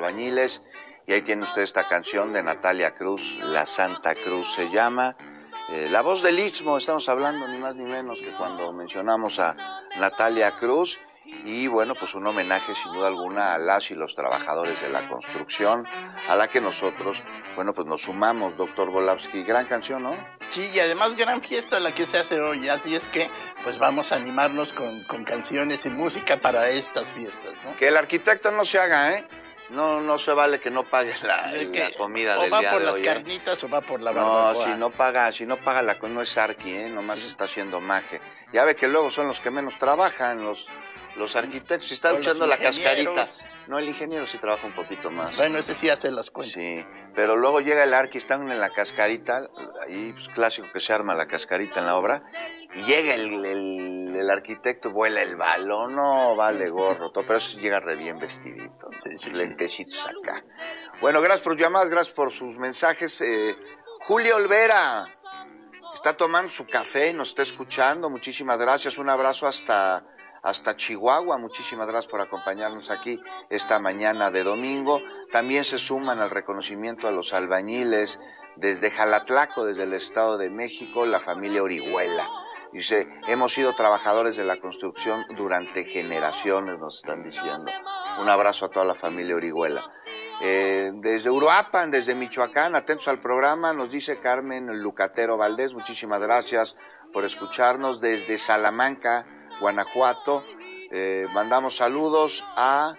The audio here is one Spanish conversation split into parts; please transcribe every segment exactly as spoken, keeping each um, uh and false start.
albañiles. Y ahí tiene usted esta canción de Natalia Cruz, La Santa Cruz se llama. Eh, la voz del Istmo, estamos hablando ni más ni menos que cuando mencionamos a Natalia Cruz. Y bueno, pues un homenaje sin duda alguna a las y los trabajadores de la construcción, a la que nosotros, bueno, pues nos sumamos, doctor Volavsky. Gran canción, ¿no? Sí, y además gran fiesta la que se hace hoy, así es que pues vamos a animarnos con, con canciones y música para estas fiestas, ¿no? Que el arquitecto no se haga, ¿eh? No, no se vale que no pague la, la comida del día de hoy. O va por las ¿eh? carnitas o va por la barbacoa. No, si no paga, si no paga la no es arqui, ¿eh? Nomás sí. Está haciendo maje. Ya ve que luego son los que menos trabajan, los... Los arquitectos, si está escuchando la cascarita. No, el ingeniero sí trabaja un poquito más. Bueno, ese sí hace las cuentas. Sí, pero luego llega el arqui, están en la cascarita, ahí pues clásico que se arma la cascarita en la obra, y llega el, el, el arquitecto, vuela el balón, no vale gorro, todo, pero eso llega re bien vestidito, sí, sí, lentecitos sí. Acá. Bueno, gracias por sus llamadas, gracias por sus mensajes. Eh, Julio Olvera está tomando su café, nos está escuchando, muchísimas gracias, un abrazo hasta... hasta Chihuahua, muchísimas gracias por acompañarnos aquí esta mañana de domingo. También se suman al reconocimiento a los albañiles desde Jalatlaco, desde el Estado de México, la familia Orihuela. Dice, hemos sido trabajadores de la construcción durante generaciones, nos están diciendo. Un abrazo a toda la familia Orihuela. Eh, desde Uruapan, desde Michoacán, atentos al programa, nos dice Carmen Lucatero Valdés, muchísimas gracias por escucharnos. Desde Salamanca, Guanajuato, eh, mandamos saludos a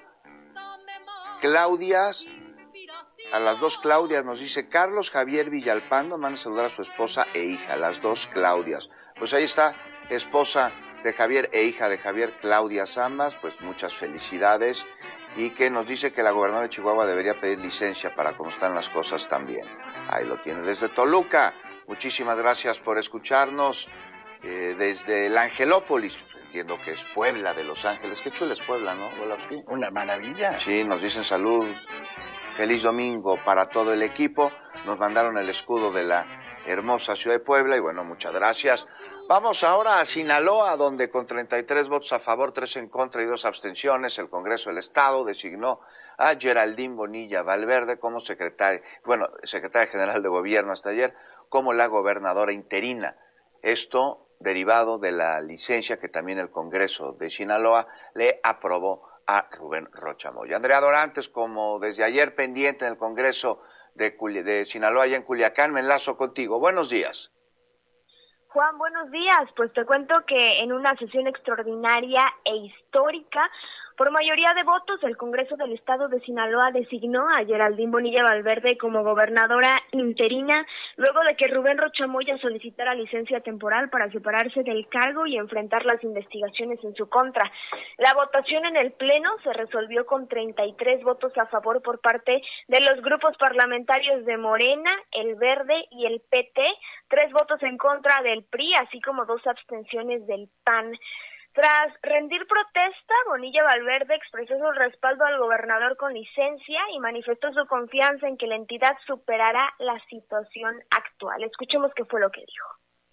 Claudias, a las dos Claudias, nos dice Carlos Javier Villalpando, manda saludar a su esposa e hija, las dos Claudias. Pues ahí está, esposa de Javier e hija de Javier, Claudias ambas, pues muchas felicidades, y que nos dice que la gobernadora de Chihuahua debería pedir licencia para cómo están las cosas también. Ahí lo tiene. Desde Toluca, muchísimas gracias por escucharnos, eh, desde el Angelópolis, entiendo que es Puebla de Los Ángeles. Qué chula es Puebla, ¿no? Una maravilla. Sí, nos dicen salud, feliz domingo para todo el equipo. Nos mandaron el escudo de la hermosa ciudad de Puebla y bueno, muchas gracias. Vamos ahora a Sinaloa, donde con treinta y tres votos a favor, tres en contra y dos abstenciones, el Congreso del Estado designó a Geraldine Bonilla Valverde como secretaria, bueno, secretaria general de gobierno hasta ayer, como la gobernadora interina. Esto derivado de la licencia que también el Congreso de Sinaloa le aprobó a Rubén Rocha Moya. Andrea Dorantes, como desde ayer pendiente en el Congreso de, Culi- de Sinaloa, allá en Culiacán, me enlazo contigo. Buenos días. Juan, buenos días. Pues te cuento que en una sesión extraordinaria e histórica, por mayoría de votos, el Congreso del Estado de Sinaloa designó a Geraldine Bonilla Valverde como gobernadora interina, luego de que Rubén Rocha Moya solicitara licencia temporal para separarse del cargo y enfrentar las investigaciones en su contra. La votación en el Pleno se resolvió con treinta y tres votos a favor por parte de los grupos parlamentarios de Morena, El Verde y el P T, tres votos en contra del P R I, así como dos abstenciones del P A N. Tras rendir protesta, Bonilla Valverde expresó su respaldo al gobernador con licencia y manifestó su confianza en que la entidad superará la situación actual. Escuchemos qué fue lo que dijo.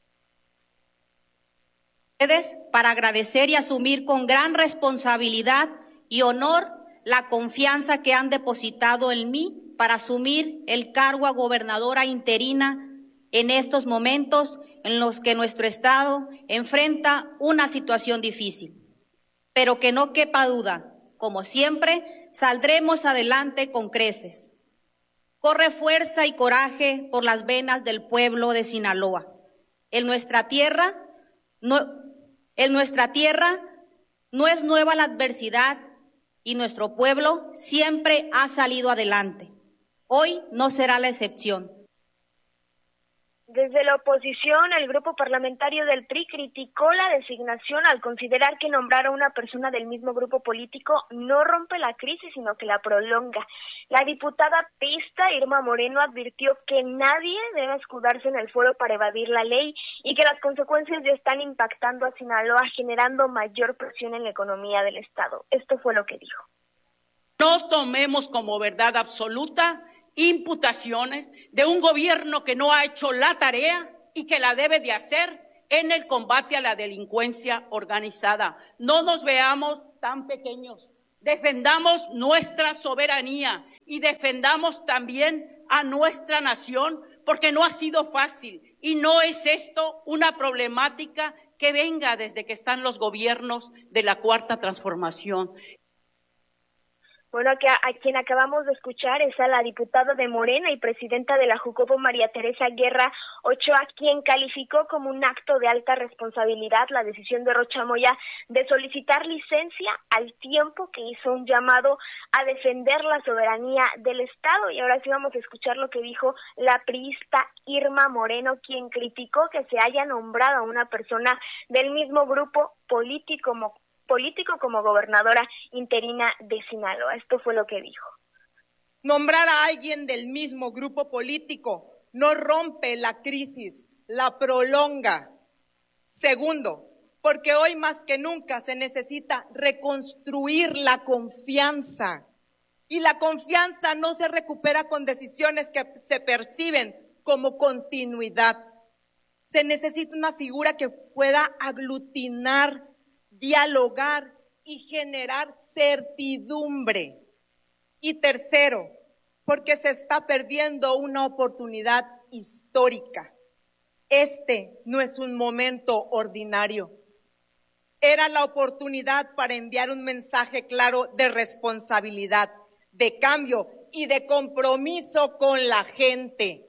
Para agradecer y asumir con gran responsabilidad y honor la confianza que han depositado en mí para asumir el cargo a gobernadora interina en estos momentos en los que nuestro Estado enfrenta una situación difícil. Pero que no quepa duda, como siempre, saldremos adelante con creces. Corre fuerza y coraje por las venas del pueblo de Sinaloa. En nuestra tierra, no, en nuestra tierra no es nueva la adversidad y nuestro pueblo siempre ha salido adelante. Hoy no será la excepción. Desde la oposición, el grupo parlamentario del P R I criticó la designación al considerar que nombrar a una persona del mismo grupo político no rompe la crisis, sino que la prolonga. La diputada priista Irma Moreno advirtió que nadie debe escudarse en el fuero para evadir la ley y que las consecuencias ya están impactando a Sinaloa, generando mayor presión en la economía del Estado. Esto fue lo que dijo. No tomemos como verdad absoluta imputaciones de un gobierno que no ha hecho la tarea y que la debe de hacer en el combate a la delincuencia organizada. No nos veamos tan pequeños. defendamos nuestra soberanía y defendamos también a nuestra nación, porque no ha sido fácil y no es esto una problemática que venga desde que están los gobiernos de la Cuarta Transformación. Bueno, que a, a quien acabamos de escuchar es a la diputada de Morena y presidenta de la Jucopo, María Teresa Guerra Ochoa, quien calificó como un acto de alta responsabilidad la decisión de Rocha Moya de solicitar licencia, al tiempo que hizo un llamado a defender la soberanía del Estado. Y ahora sí vamos a escuchar lo que dijo la priista Irma Moreno, quien criticó que se haya nombrado a una persona del mismo grupo político como político como gobernadora interina de Sinaloa. Esto fue lo que dijo. Nombrar a alguien del mismo grupo político no rompe la crisis, la prolonga. Segundo, porque hoy más que nunca se necesita reconstruir la confianza. Y la confianza no se recupera con decisiones que se perciben como continuidad. Se necesita una figura que pueda aglutinar, dialogar y generar certidumbre. Y tercero, porque se está perdiendo una oportunidad histórica. Este no es un momento ordinario. Era la oportunidad para enviar un mensaje claro de responsabilidad, de cambio y de compromiso con la gente.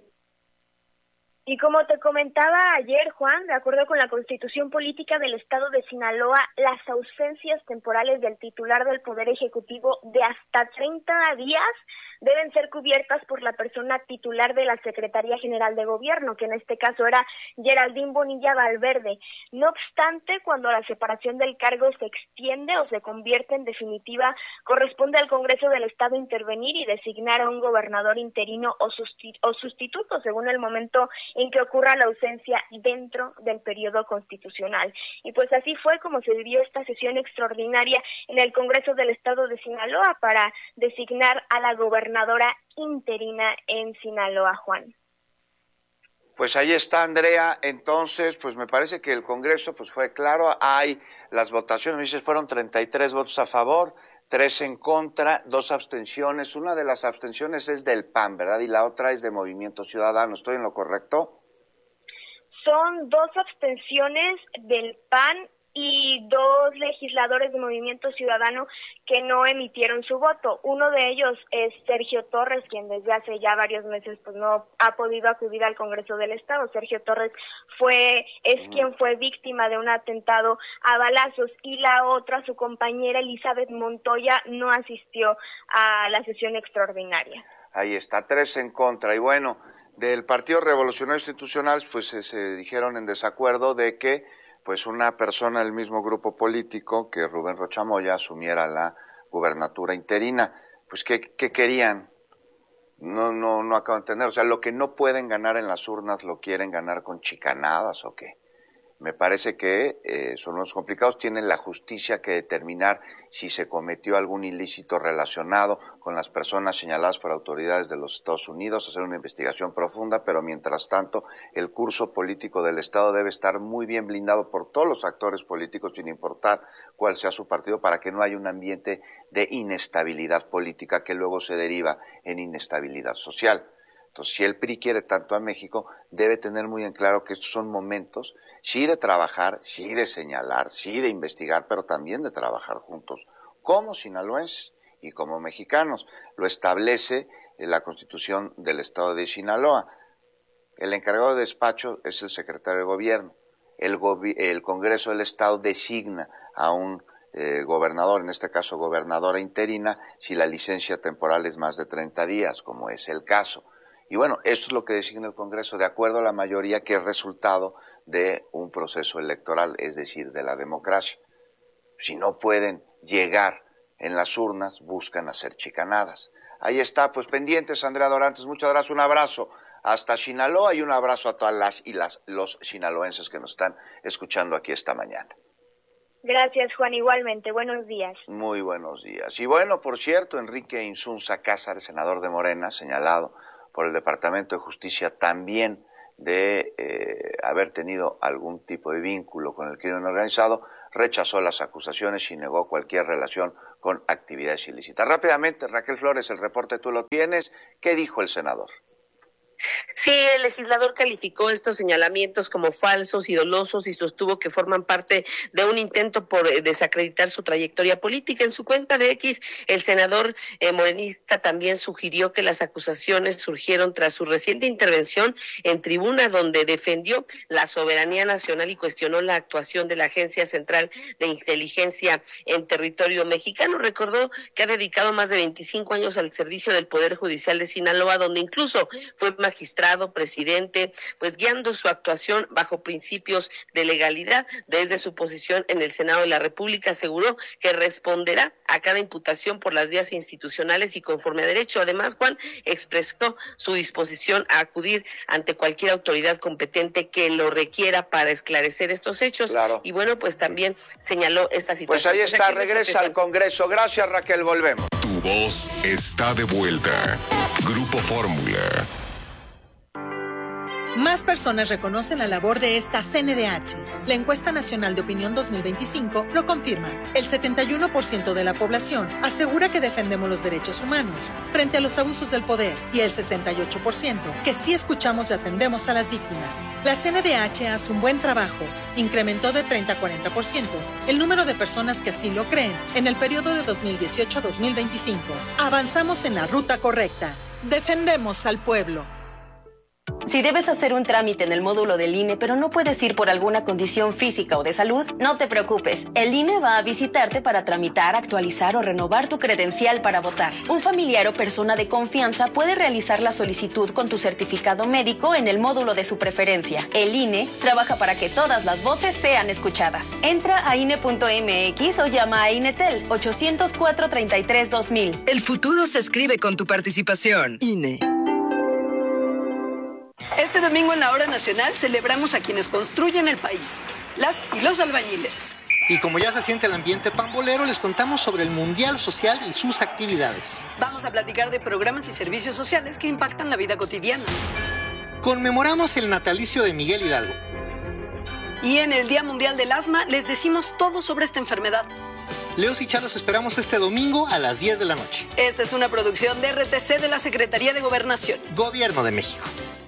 Y como te comentaba ayer, Juan, de acuerdo con la Constitución Política del Estado de Sinaloa, las ausencias temporales del titular del Poder Ejecutivo de hasta treinta días deben ser cubiertas por la persona titular de la Secretaría General de Gobierno, que en este caso era Geraldine Bonilla Valverde. No obstante, cuando la separación del cargo se extiende o se convierte en definitiva, corresponde al Congreso del Estado intervenir y designar a un gobernador interino o, susti- o sustituto, según el momento en que ocurra la ausencia dentro del periodo constitucional. Y pues así fue como se vivió esta sesión extraordinaria en el Congreso del Estado de Sinaloa para designar a la gobernadora interina en Sinaloa, Juan. Pues ahí está, Andrea. Entonces, pues me parece que el Congreso pues fue claro. Hay las votaciones, me dices, fueron treinta y tres votos a favor, tres en contra, dos abstenciones. Una de las abstenciones es del P A N, ¿verdad? Y la otra es de Movimiento Ciudadano. ¿Estoy en lo correcto? Son dos abstenciones del P A N y dos legisladores de Movimiento Ciudadano que no emitieron su voto. Uno de ellos es Sergio Torres, quien desde hace ya varios meses pues no ha podido acudir al Congreso del Estado. Sergio Torres fue es mm. quien fue víctima de un atentado a balazos, y la otra, su compañera Elizabeth Montoya, no asistió a la sesión extraordinaria. Ahí está, tres en contra. Y bueno, del Partido Revolucionario Institucional pues se, se dijeron en desacuerdo de que pues una persona del mismo grupo político, que Rubén Rocha Moya, asumiera la gubernatura interina. Pues, ¿qué, qué querían? No, no, no acabo de entender. O sea, lo que no pueden ganar en las urnas, ¿lo quieren ganar con chicanadas o qué? Me parece que eh, son los complicados. Tienen la justicia que determinar si se cometió algún ilícito relacionado con las personas señaladas por autoridades de los Estados Unidos, hacer una investigación profunda, pero mientras tanto el curso político del Estado debe estar muy bien blindado por todos los actores políticos, sin importar cuál sea su partido, para que no haya un ambiente de inestabilidad política que luego se deriva en inestabilidad social. Entonces, si el P R I quiere tanto a México, debe tener muy en claro que estos son momentos, sí de trabajar, sí de señalar, sí de investigar, pero también de trabajar juntos, como sinaloenses y como mexicanos. Lo establece la Constitución del Estado de Sinaloa. El encargado de despacho es el secretario de Gobierno. El, gobi- el Congreso del Estado designa a un eh, gobernador, en este caso gobernadora interina, si la licencia temporal es más de treinta días, como es el caso. Y bueno, esto es lo que designa el Congreso, de acuerdo a la mayoría, que es resultado de un proceso electoral, es decir, de la democracia. Si no pueden llegar en las urnas, buscan hacer chicanadas. Ahí está, pues pendientes, Andrea Dorantes, muchas gracias, un abrazo hasta Sinaloa y un abrazo a todas las y las, los sinaloenses que nos están escuchando aquí esta mañana. Gracias, Juan, igualmente. Buenos días. Muy buenos días. Y bueno, por cierto, Enrique Insunza Cázares, senador de Morena, señalado por el Departamento de Justicia, también de eh, haber tenido algún tipo de vínculo con el crimen organizado, rechazó las acusaciones y negó cualquier relación con actividades ilícitas. Rápidamente, Raquel Flores, el reporte tú lo tienes. ¿Qué dijo el senador? Sí, el legislador calificó estos señalamientos como falsos y dolosos y sostuvo que forman parte de un intento por desacreditar su trayectoria política. En su cuenta de X, el senador eh, morenista también sugirió que las acusaciones surgieron tras su reciente intervención en tribuna, donde defendió la soberanía nacional y cuestionó la actuación de la Agencia Central de Inteligencia en territorio mexicano. Recordó que ha dedicado más de veinticinco años al servicio del Poder Judicial de Sinaloa, donde incluso fue magistrado, presidente, pues guiando su actuación bajo principios de legalidad. Desde su posición en el Senado de la República aseguró que responderá a cada imputación por las vías institucionales y conforme a derecho. Además, Juan expresó su disposición a acudir ante cualquier autoridad competente que lo requiera para esclarecer estos hechos. Claro. Y bueno, pues también señaló esta situación. Pues ahí está, regresa al Congreso. Gracias, Raquel, volvemos. Tu voz está de vuelta. Grupo Fórmula. Más personas reconocen la labor de esta C N D H. La Encuesta Nacional de Opinión dos mil veinticinco lo confirma. El setenta y uno por ciento de la población asegura que defendemos los derechos humanos frente a los abusos del poder y el sesenta y ocho por ciento que sí escuchamos y atendemos a las víctimas. La C N D H hace un buen trabajo. Incrementó de treinta a cuarenta por ciento el número de personas que así lo creen en el periodo de dos mil dieciocho a dos mil veinticinco. Avanzamos en la ruta correcta. Defendemos al pueblo. Si debes hacer un trámite en el módulo del I N E, pero no puedes ir por alguna condición física o de salud, no te preocupes. El I N E va a visitarte para tramitar, actualizar o renovar tu credencial para votar. Un familiar o persona de confianza puede realizar la solicitud con tu certificado médico en el módulo de su preferencia. El I N E trabaja para que todas las voces sean escuchadas. Entra a I N E punto M X o llama a INETEL ochocientos cuatro, treinta y tres, dos mil. El futuro se escribe con tu participación. I N E. Este domingo en la Hora Nacional celebramos a quienes construyen el país, las y los albañiles. Y como ya se siente el ambiente pambolero, les contamos sobre el Mundial Social y sus actividades. Vamos a platicar de programas y servicios sociales que impactan la vida cotidiana. Conmemoramos el natalicio de Miguel Hidalgo. Y en el Día Mundial del Asma les decimos todo sobre esta enfermedad. Leos y Char los esperamos este domingo a las diez de la noche. Esta es una producción de R T C de la Secretaría de Gobernación. Gobierno de México.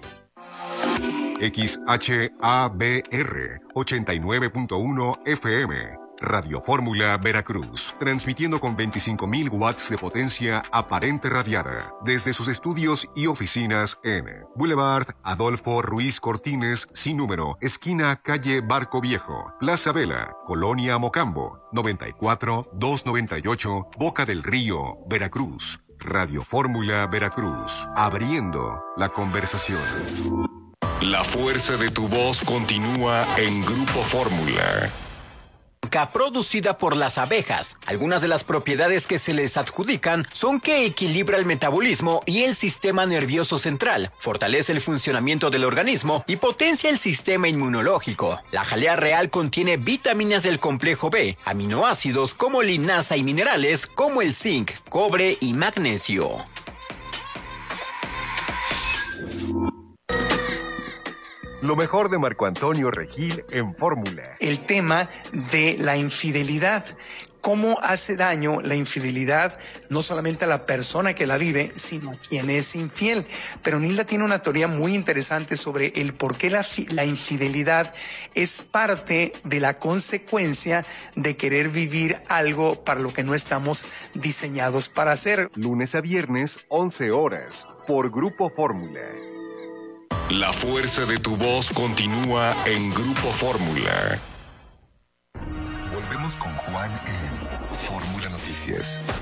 X H A B R ochenta y nueve punto uno F M, Radio Fórmula Veracruz, transmitiendo con veinticinco mil watts de potencia aparente radiada desde sus estudios y oficinas en Boulevard Adolfo Ruiz Cortines, sin número, esquina calle Barco Viejo, Plaza Vela, Colonia Mocambo, noventa y cuatro, doscientos noventa y ocho, Boca del Río, Veracruz. Radio Fórmula Veracruz, abriendo la conversación. La fuerza de tu voz continúa en Grupo Fórmula. Producida por las abejas. Algunas de las propiedades que se les adjudican son que equilibra el metabolismo y el sistema nervioso central, fortalece el funcionamiento del organismo y potencia el sistema inmunológico. La jalea real contiene vitaminas del complejo B, aminoácidos como linaza y minerales como el zinc, cobre y magnesio. Lo mejor de Marco Antonio Regil en Fórmula. El tema de la infidelidad. ¿Cómo hace daño la infidelidad no solamente a la persona que la vive, sino a quien es infiel? Pero Nilda tiene una teoría muy interesante sobre el por qué la, la infidelidad es parte de la consecuencia de querer vivir algo para lo que no estamos diseñados para hacer. Lunes a viernes, once horas, por Grupo Fórmula. La fuerza de tu voz continúa en Grupo Fórmula. Volvemos con Juan en Fórmula Noticias.